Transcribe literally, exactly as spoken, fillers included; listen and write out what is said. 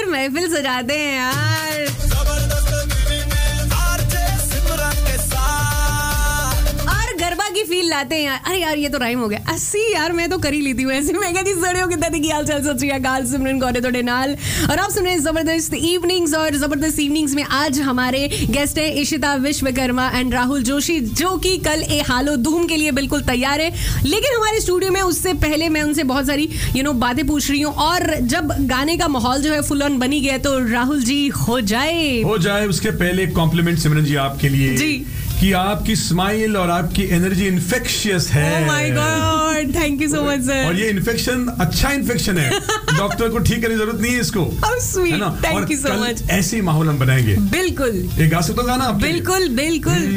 महफिल सजाते हैं यार। और गरबा की फील लाते हैं यार। अरे यार ये तो राइम हो गया। अस्सी यार मैं तो कर ही लेती हूँ ऐसे। मैं कहती सड़ियों कितना की हाल चाल सत श्री अकाल सिमरन गौरे तो नाल। और आप सुन रहे हैं जबरदस्त इवनिंग्स। और जबरदस्त इवनिंग्स में आज हमारे गेस्ट हैं इशिता विश्वकर्मा एंड राहुल जोशी, जो कि कल ए हालो धूम के लिए बिल्कुल तैयार है। लेकिन हमारे स्टूडियो में उससे पहले मैं उनसे बहुत सारी यू नो बातें पूछ रही हूँ। और जब गाने का माहौल जो है फुल ऑन बनी गया तो राहुल जी हो जाए हो जाए उसके पहले कॉम्प्लीमेंट सिमरन जी आपके लिए जी कि आपकी स्माइल और आपकी एनर्जी इन्फेक्शियस है। Oh my God, thank you so much sir. और ये इन्फेक्शन अच्छा इन्फेक्शन है। डॉक्टर को ठीक करने की जरूरत नहीं है इसको। How sweet, thank you so much. ऐसे ही माहौल हम बनाएंगे। बिल्कुल। ये गा सकते हो गाना आप? बिल्कुल बिल्कुल।